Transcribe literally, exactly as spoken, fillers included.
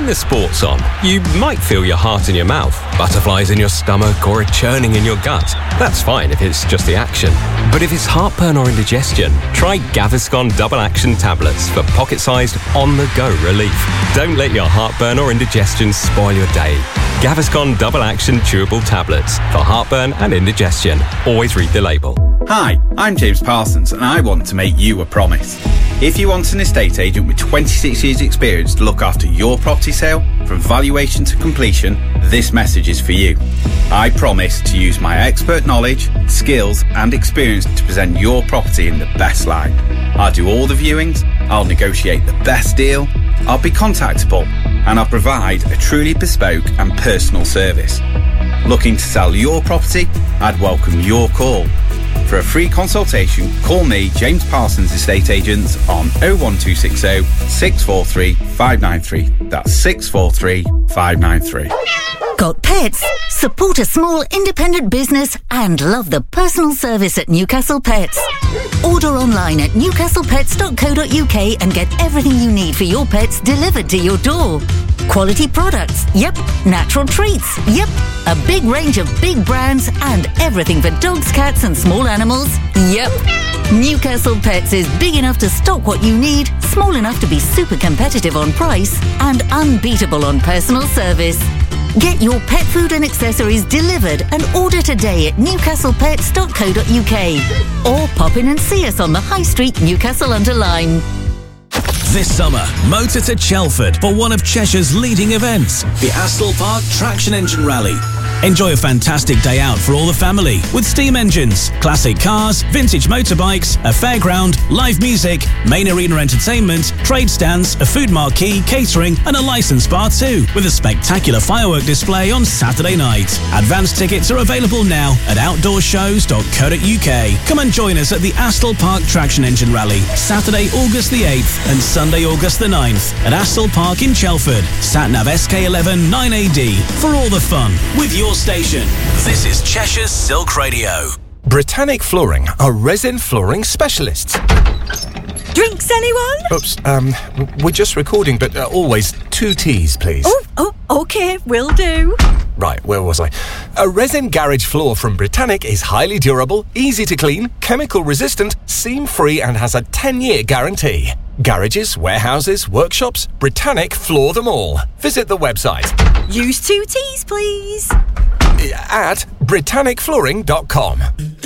When the sport's on, you might feel your heart in your mouth, butterflies in your stomach, or a churning in your gut. That's fine if it's just the action. But if it's heartburn or indigestion, try Gaviscon Double Action Tablets for pocket-sized, on-the-go relief. Don't let your heartburn or indigestion spoil your day. Gaviscon Double Action Chewable Tablets for heartburn and indigestion. Always read the label. Hi, I'm James Parsons and I want to make you a promise. If you want an estate agent with twenty-six years experience to look after your property sale, from valuation to completion, this message is for you. I promise to use my expert knowledge, skills and experience to present your property in the best light. I'll do all the viewings, I'll negotiate the best deal, I'll be contactable, and I'll provide a truly bespoke and personal service. Looking to sell your property? I'd welcome your call. For a free consultation, call me, James Parsons Estate Agents, on oh one two six oh, six four three, five nine three. That's six four three, five nine three. Got pets? Support a small independent business and love the personal service at Newcastle Pets. Order online at newcastle pets dot co dot uk and get everything you need for your pets delivered to your door. Quality products, yep. Natural treats, yep. A big range of big brands and everything for dogs, cats and small animals, yep. Newcastle Pets is big enough to stock what you need, small enough to be super competitive on price, and unbeatable on personal service. Get your pet food and accessories delivered and order today at newcastle pets dot co dot uk or pop in and see us on the High Street, Newcastle under Lyme. This summer, motor to Chelford for one of Cheshire's leading events, the Astle Park Traction Engine Rally. Enjoy a fantastic day out for all the family with steam engines, classic cars, vintage motorbikes, a fairground, live music, main arena entertainment, trade stands, a food marquee, catering and a licensed bar too, with a spectacular firework display on Saturday night. Advance tickets are available now at outdoor shows dot co dot uk. Come and join us at the Astle Park Traction Engine Rally, Saturday, August the eighth and Sunday, August the ninth at Astle Park in Chelford. Satnav S K eleven nine A D for all the fun with your station. This is Cheshire's Silk Radio. Britannic Flooring are resin flooring specialists. Drinks, anyone? Oops, um, we're just recording, but uh, always two teas, please. Oh, oh, okay, will do. Right, where was I? A resin garage floor from Britannic is highly durable, easy to clean, chemical resistant, seam-free and has a ten-year guarantee. Garages, warehouses, workshops, Britannic floor them all. Visit the website. Use two teas, please. At britannic flooring dot com.